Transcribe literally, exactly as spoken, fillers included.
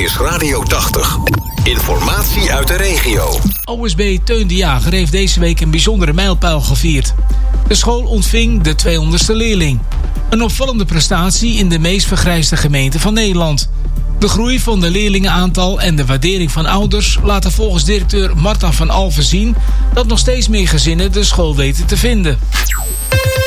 is Radio tachtig. Informatie uit de regio. O S B Teun de Jager heeft deze week een bijzondere mijlpaal gevierd. De school ontving de tweehonderdste leerling. Een opvallende prestatie in de meest vergrijsde gemeente van Nederland. De groei van de leerlingenaantal en de waardering van ouders laten volgens directeur Marta van Alphen zien dat nog steeds meer gezinnen de school weten te vinden.